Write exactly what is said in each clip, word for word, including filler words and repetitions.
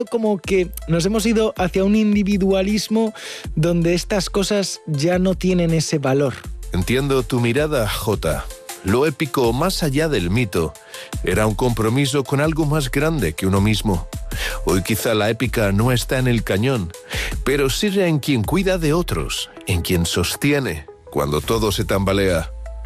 como que nos hemos ido hacia un individualismo donde estas cosas ya no tienen ese valor. Entiendo tu mirada, Jota. Lo épico, más allá del mito, era un compromiso con algo más grande que uno mismo. Hoy quizá la épica no está en el cañón, pero sí en quien cuida de otros, en quien sostiene cuando todo se tambalea.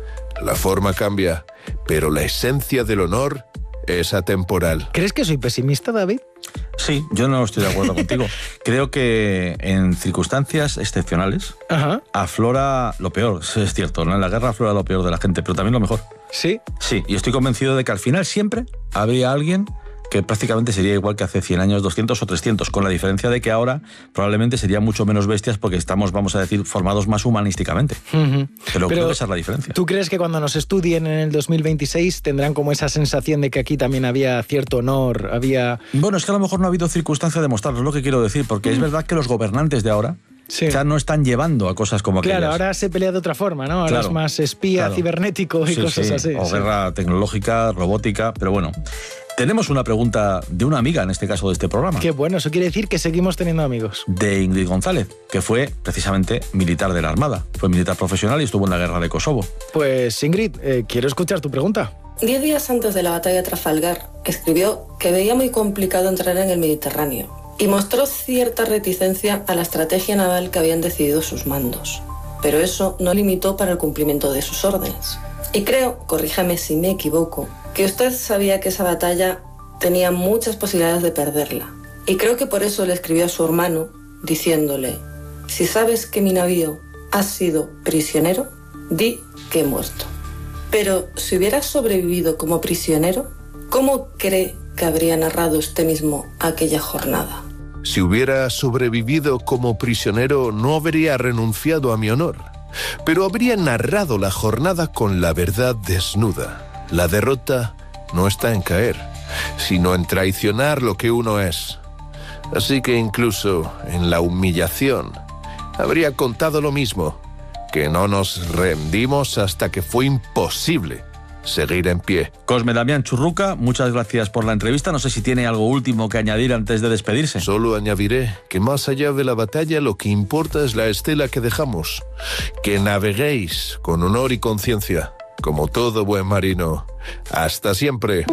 La forma cambia, pero la esencia del honor es atemporal. ¿Crees que soy pesimista, David? Sí, yo no estoy de acuerdo contigo. Creo que en circunstancias excepcionales Ajá. aflora lo peor, es cierto, ¿no? En la guerra aflora lo peor de la gente, pero también lo mejor. ¿Sí? Sí, y estoy convencido de que al final siempre habría alguien que prácticamente sería igual que hace cien años, doscientos o trescientos, con la diferencia de que ahora probablemente serían mucho menos bestias porque estamos, vamos a decir, formados más humanísticamente. Uh-huh. Pero, Pero creo que esa es la diferencia. ¿Tú crees que cuando nos estudien en el dos mil veintiséis tendrán como esa sensación de que aquí también había cierto honor, había... Bueno, es que a lo mejor no ha habido circunstancia de mostrarlo, es lo que quiero decir, porque uh-huh. es verdad que los gobernantes de ahora sí. ya no están llevando a cosas como aquellas. Claro, ahora se pelea de otra forma, ¿no? Ahora claro, es más espía, claro. cibernético y sí, cosas sí. así. O sí. guerra tecnológica, robótica, pero bueno... Tenemos una pregunta de una amiga, en este caso de este programa. Qué bueno, eso quiere decir que seguimos teniendo amigos. De Ingrid González, que fue precisamente militar de la Armada. Fue militar profesional y estuvo en la guerra de Kosovo. Pues Ingrid, eh, quiero escuchar tu pregunta. Diez días antes de la batalla de Trafalgar, escribió que veía muy complicado entrar en el Mediterráneo y mostró cierta reticencia a la estrategia naval que habían decidido sus mandos. Pero eso no limitó para el cumplimiento de sus órdenes. Y creo, corríjame si me equivoco, que usted sabía que esa batalla tenía muchas posibilidades de perderla. Y creo que por eso le escribió a su hermano, diciéndole, si sabes que mi navío ha sido prisionero, di que he muerto. Pero si hubiera sobrevivido como prisionero, ¿cómo cree que habría narrado usted mismo aquella jornada? Si hubiera sobrevivido como prisionero, no habría renunciado a mi honor, pero habría narrado la jornada con la verdad desnuda. La derrota no está en caer, sino en traicionar lo que uno es. Así que incluso en la humillación habría contado lo mismo, que no nos rendimos hasta que fue imposible seguir en pie. Cosme Damián Churruca, muchas gracias por la entrevista. No sé si tiene algo último que añadir antes de despedirse. Solo añadiré que más allá de la batalla lo que importa es la estela que dejamos. Que naveguéis con honor y conciencia, como todo buen marino. Hasta siempre.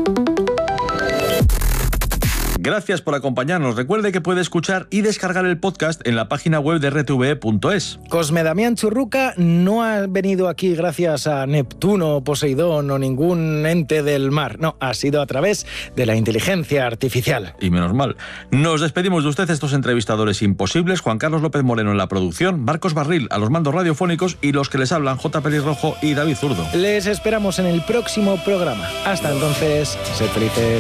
Gracias por acompañarnos. Recuerde que puede escuchar y descargar el podcast en la página web de R T V E punto es. Cosme Damián Churruca no ha venido aquí gracias a Neptuno, Poseidón o ningún ente del mar. No, ha sido a través de la inteligencia artificial. Y menos mal. Nos despedimos de usted, estos entrevistadores imposibles. Juan Carlos López Moreno en la producción, Marcos Barril a los mandos radiofónicos y los que les hablan, J. Pelirrojo y David Zurdo. Les esperamos en el próximo programa. Hasta entonces, sed felices.